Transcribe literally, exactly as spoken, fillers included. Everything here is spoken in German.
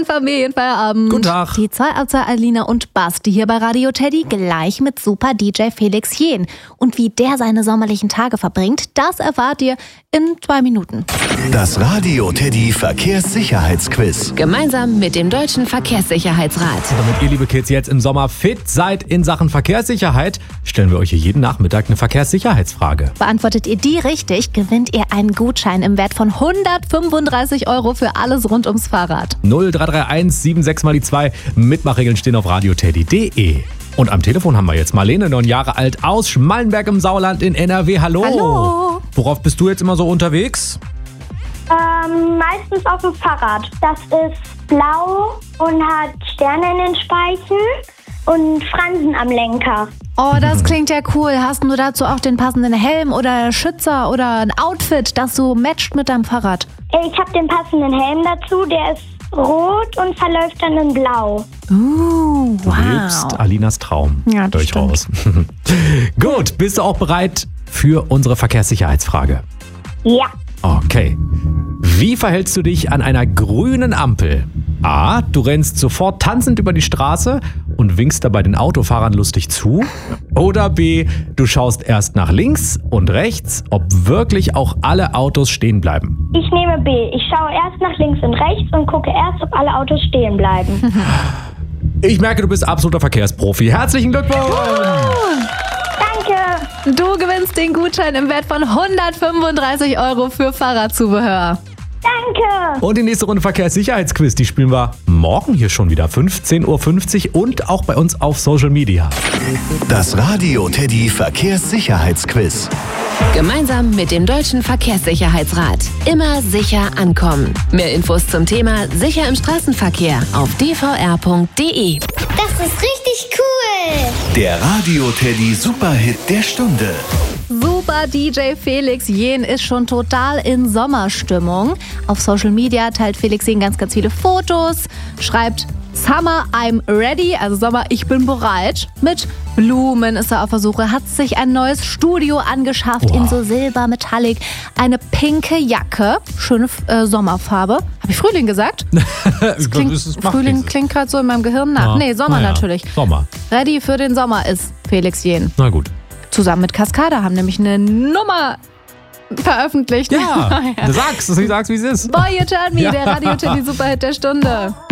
schönen Familienfeierabend. Guten Tag. Die zwei Abzer Alina und Basti hier bei Radio Teddy gleich mit Super D J Felix Jähn. Und wie der seine sommerlichen Tage verbringt, das erfahrt ihr in zwei Minuten. Das Radio Teddy Verkehrssicherheitsquiz. Gemeinsam mit dem Deutschen Verkehrssicherheitsrat. Damit ihr, liebe Kids, jetzt im Sommer fit seid in Sachen Verkehrssicherheit, stellen wir euch hier jeden Nachmittag eine Verkehrssicherheitsfrage. Beantwortet ihr die richtig, gewinnt ihr einen Gutschein im Wert von hundertfünfunddreißig Euro für alles rund ums Fahrrad. null drei drei eins sieben sechs mal die zwei. Mitmachregeln stehen auf radioteddy punkt de. Und am Telefon haben wir jetzt Marlene, neun Jahre alt, aus Schmallenberg im Sauerland in N R W. Hallo. Hallo. Worauf bist du jetzt immer so unterwegs? Ähm, meistens auf dem Fahrrad. Das ist blau und hat Sterne in den Speichen und Fransen am Lenker. Oh, das klingt ja cool. Hast du dazu auch den passenden Helm oder Schützer oder ein Outfit, das so matcht mit deinem Fahrrad? Ich habe den passenden Helm dazu, der ist rot und verläuft dann in blau. Uh, Du lebst Alinas Traum. Ja, das durchaus. Gut, bist du auch bereit für unsere Verkehrssicherheitsfrage? Ja. Okay. Wie verhältst du dich an einer grünen Ampel? A. Du rennst sofort tanzend über die Straße und winkst dabei den Autofahrern lustig zu. Oder B. Du schaust erst nach links und rechts, ob wirklich auch alle Autos stehen bleiben. Ich nehme B. Ich schaue erst nach links und rechts und gucke erst, ob alle Autos stehen bleiben. Ich merke, du bist absoluter Verkehrsprofi. Herzlichen Glückwunsch! Danke. Du gewinnst den Gutschein im Wert von hundertfünfunddreißig Euro für Fahrradzubehör. Danke. Und die nächste Runde Verkehrssicherheitsquiz, die spielen wir morgen hier schon wieder, fünfzehn Uhr fünfzig und auch bei uns auf Social Media. Das Radio Teddy Verkehrssicherheitsquiz. Gemeinsam mit dem Deutschen Verkehrssicherheitsrat. Immer sicher ankommen. Mehr Infos zum Thema Sicher im Straßenverkehr auf d v r punkt de. Das ist richtig cool. Der Radio Teddy Superhit der Stunde. Super D J Felix Jähn ist schon total in Sommerstimmung. Auf Social Media teilt Felix Jähn ganz, ganz viele Fotos, schreibt Summer, I'm ready, also Sommer, ich bin bereit. Mit Blumen ist er auf der Suche, hat sich ein neues Studio angeschafft Wow. in so Silber Metallic, eine pinke Jacke, schöne äh, Sommerfarbe. Habe ich Frühling gesagt? Das klingt, Frühling klingt gerade so in meinem Gehirn nach. Ja. Nee, Sommer Na ja, natürlich. Sommer. Ready für den Sommer ist Felix Jähn. Na gut. Zusammen mit Cascada haben nämlich eine Nummer veröffentlicht. Ja, du sagst, du sagst, wie es ist. Boy, you turn me, Ja. der Radio Teddy Superhit der Stunde.